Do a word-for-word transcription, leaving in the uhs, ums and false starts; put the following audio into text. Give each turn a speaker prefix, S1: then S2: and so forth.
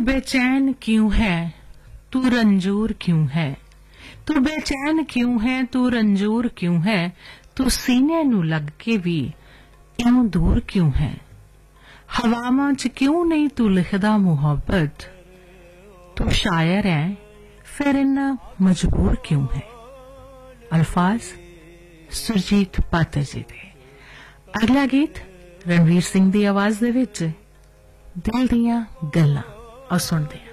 S1: बेचैन क्यों है तू रंजूर क्यों है, तू बेचैन क्यों है तू रंजूर क्यों है, तू सीने नू लग के भी इयों दूर क्यों है, हवावां च क्यों नहीं तू लिखदा मुहब्बत, तू शायर है फिर इन्ना मजबूर क्यों है। अल्फाज सुरजीत पातर जी दे। अगला गीत रणवीर सिंह दी आवाज दे विच दिल दियां गल्लां और सुनदे